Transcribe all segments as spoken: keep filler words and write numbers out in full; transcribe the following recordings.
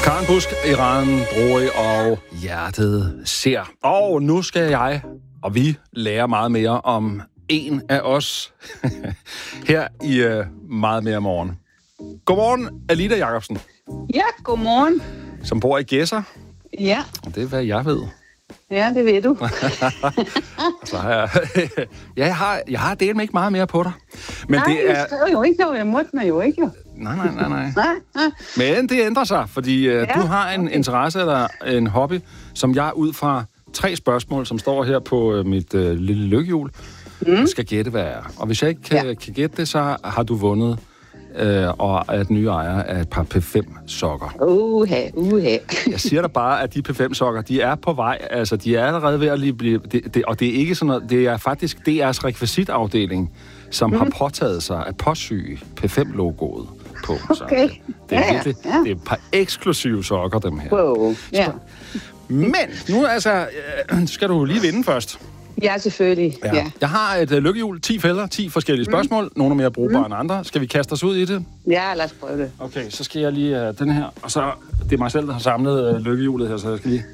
Karen Busk, Iran, Broi og Hjertet ser. Og nu skal jeg og vi lære meget mere om en af os her i uh, Meget Mere Morgen. Godmorgen, Alida Jacobsen. Ja, godmorgen. Som bor i Gedser. Ja. Det er, hvad jeg ved. Ja, det ved du. Så har jeg, ja, jeg har, jeg har delt mig ikke meget mere på dig. Men nej, det er... jeg skrev jo ikke noget. Jeg måtte mig jo ikke. Jo. Nej, nej, nej, nej. nej, nej. Men det ændrer sig, fordi uh, ja, du har en okay. interesse eller en hobby, som jeg ud fra tre spørgsmål, som står her på uh, mit uh, lille lykkehjul, mm. skal gætte, hvad er. Og hvis jeg ikke kan, ja. kan gætte det, så har du vundet øh, og er den nye ejer af et par P fem sokker. Uha, uha. Jeg siger dig bare, at de P fem sokker, de er på vej. Altså, de er allerede ved at lige blive... Det, det, og det er ikke sådan noget... Det er faktisk D R's rekvisitafdeling, som mm. har påtaget sig at påsyge P fem logoet på. Så okay. det er ja, virkelig... Ja. Det er et par eksklusive sokker, dem her. Wow, ja. Men nu altså... Øh, skal du lige vinde først. Ja, selvfølgelig. Ja. Ja. Jeg har et uh, lykkehjul, ti fælder, ti forskellige spørgsmål. Mm. Nogle er mere brugbare mm. end andre. Skal vi kaste os ud i det? Ja, lad os prøve det. Okay, så skal jeg lige have uh, den her. Og så, det er mig selv, der har samlet uh, lykkehjulet her, så jeg skal lige...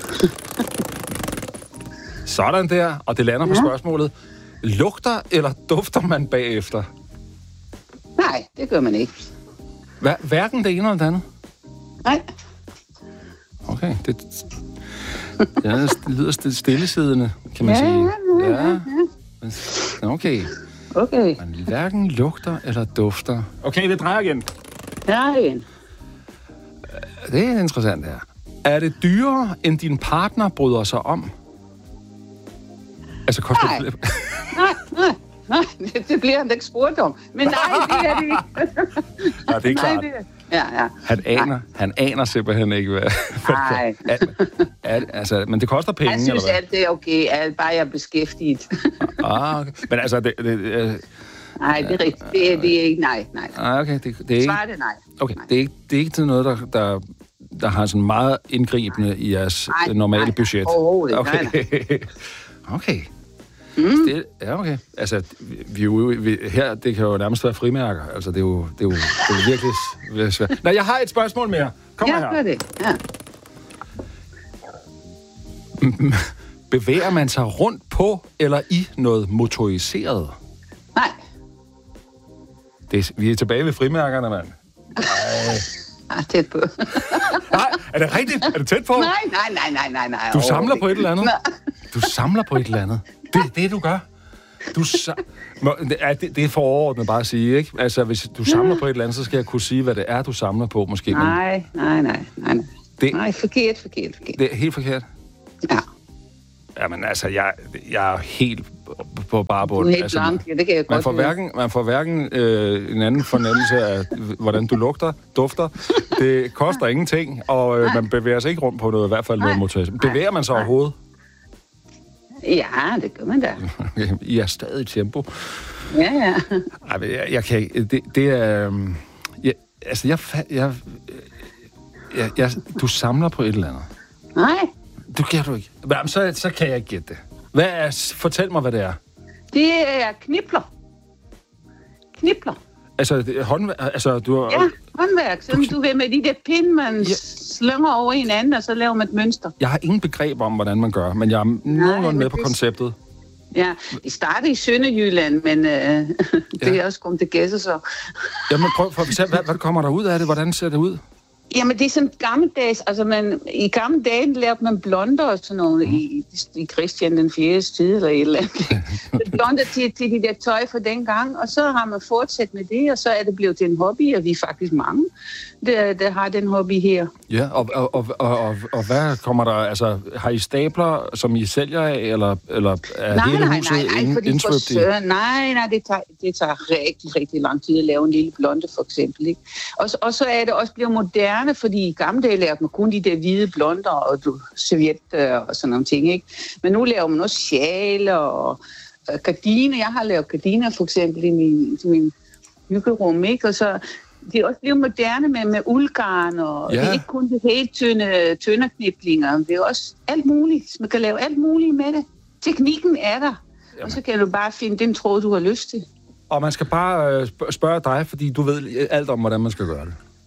Sådan der, og det lander ja. på spørgsmålet. Lugter eller dufter man bagefter? Nej, det gør man ikke. Hver, hverken det ene eller det andet? Nej. Okay, det... Ja, det lyder stillesiddende, kan man ja, sige. Ja, ja, ja. Okay. Okay. Man hverken lugter eller dufter. Okay, det drejer igen. Ja, igen. Det er interessant her. Er det dyrere, end din partner bryder sig om? Altså, koster nej. det... nej, nej, nej. Det bliver han da ikke spurgt om. Men nej, det er det ikke. Ja, det er klart. Nej, det er... Ja, ja. Han aner, han aner simpelthen ikke, hvad... Nej. At, at, altså, men det koster penge, jeg synes, eller hvad? alt det er okay. Alt bare jeg er beskæftiget. Ah, okay. Men altså, det... det øh, nej, det er rigtigt. Det er, det er ikke nej. nej. Ah, okay. Det, det er ikke... Svar det nej. Okay, nej. det er ikke, det er ikke til noget, der... der der har sådan meget indgribende nej. i jeres nej, normale nej, budget. Overhovedet okay. nej, nej. Okay. Mm. Det, ja, okay. Altså, vi, vi, vi, her, det kan jo nærmest være frimærker. Altså, det er jo, det er jo, det er jo virkelig, virkelig svært. Nej, jeg har et spørgsmål mere. Kom ja, her. Ja, det. Ja. Bevæger man sig rundt på eller i noget motoriseret? Nej. Det er, vi er tilbage ved frimærkerne, mand. Nej. Ah, tæt på. Nej, er det rigtigt? Er det tæt på? Nej, nej, nej, nej, nej, nej. Du samler på et eller andet? Du samler på et eller andet? Det er det, du gør? Du sa- ja, det, det er for overordnet bare at sige, ikke? Altså, hvis du samler på et eller andet, så skal jeg kunne sige, hvad det er, du samler på, måske. Nej, nej, nej, nej. Det, nej, forkert, forkert, forkert. Det er helt forkert? Ja. Jamen, altså, jeg, jeg er helt på bare bund. Du er helt altså, blank, ja, det kan jeg man godt får høre. hverken, man får hverken øh, en anden fornemmelse af, hvordan du lugter, dufter. Det koster ingenting, og øh, man bevæger sig ikke rundt på noget, i hvert fald noget motoriseret. Bevæger man sig nej. overhovedet? Ja, det gør man da. I er stadig i tempo. Ja, ja. Ej, jeg, jeg kan ikke... Det, det er... Um, jeg, altså, jeg, jeg, jeg, jeg... Du samler på et eller andet. Nej. Du kan du ikke. Jamen, så, så kan jeg ikke gætte det. Hvad er, fortæl mig, hvad det er. Det er knipler. Knipler. Altså, det, håndværk... Altså, du har... Ja, håndværk. Sådan du, du ved med de der pinde, man ja. slynger over hinanden, og så laver man et mønster. Jeg har ingen begreb om, hvordan man gør, men jeg er nogenlunde med på konceptet. Ja, det startede i Sønderjylland, men øh, det ja. er også kommet til Gedser, så... Jamen, prøv for at fortælle, hvad, hvad kommer der ud af det? Hvordan ser det ud? Jamen, det er sådan gammeldags, altså man, i gamle dage lavede man blonder og sådan noget, mm. i, i Christian den fjerdes tid eller et eller andet. Blonder til, til de der tøj fra dengang, og så har man fortsat med det, og så er det blevet til en hobby, og vi er faktisk mange, der, der har den hobby her. Ja, og, og, og, og, og, og hvad kommer der, altså, har I stabler, som I sælger af, eller, eller er nej, hele nej, huset nej, nej, fordi for søren, nej, nej, det tager, det tager rigtig, rigtig lang tid at lave en lille blonde, for eksempel, ikke? Og, og så er det også blevet moderne, fordi i gamle dage lavede man kun de der hvide blonder og du, servietter og sådan nogle ting, ikke? Men nu laver man også sjaler og øh, gardiner. Jeg har lavet gardiner, for eksempel, i min, i min hyggerum, ikke? Og så det er også blevet moderne med, med uldgarn, og ja. Det er ikke kun de helt tynde tønderkniplinger. Det er også alt muligt. Man kan lave alt muligt med det. Teknikken er der, jamen. Og så kan du bare finde den tråd, du har lyst til. Og man skal bare øh, spørge dig, fordi du ved alt om, hvordan man skal gøre det.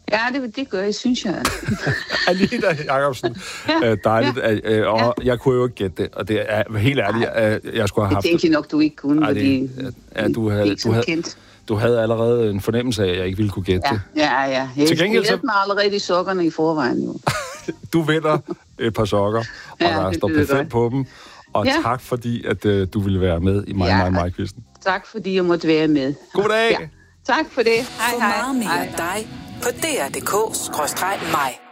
Ja, det, det gør jeg, synes jeg. Anita Jacobsen, ja, dejligt. Ja, øh, og ja. Jeg kunne jo ikke gætte det, og det er helt ærligt, jeg, jeg skulle have haft det. Det tænkte jeg nok, du ikke kunne, Ej, fordi det, ja, du havde, det er du havde, kendt. Du havde allerede en fornemmelse af, at jeg ikke ville kunne gætte ja, det. Ja, ja. Jeg Til gengæld så... mig allerede i sokkerne i forvejen, jo. Du vinder et par sokker, og ja, der står P fem på dem. Og ja. Tak, fordi at, uh, du ville være med i mig, ja. mig, mig quizzen. Tak, fordi jeg måtte være med. God dag! Ja. Tak for det. Hej, hej. For meget mere dig på D R punktum D K skråstreg mig.